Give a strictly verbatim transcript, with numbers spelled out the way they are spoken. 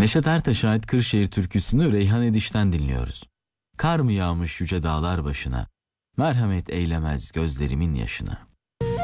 Neşet Ertaş'a ait Kırşehir türküsünü Reyhan Ediş'ten dinliyoruz. Kar mı yağmış yüce dağlar başına, merhamet eylemez gözlerimin yaşına.